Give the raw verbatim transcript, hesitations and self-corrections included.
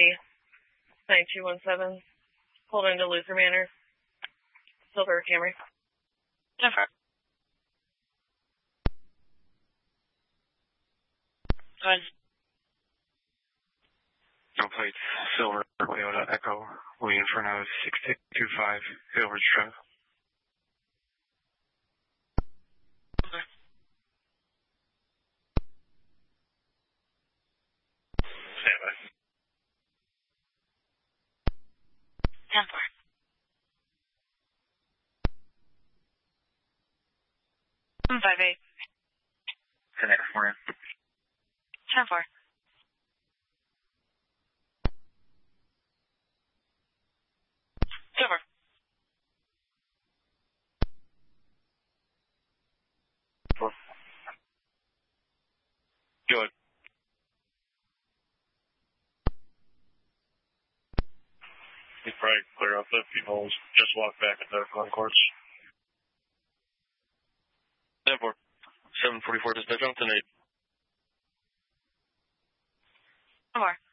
nine two one seven. Pulled into Luther Manor. Silver Camry. Never. Go ahead. No plates, Silver, Toyota Echo, William Inferno, six six two five, Hilbert Drive. Okay. Stand by. ten four. five eight. Connect for you. ten four. Silver. Four. Good. You probably clear up the few holes. Just walk back into the concourse. ten four. seven forty-four dispatch on ten eight. ten four.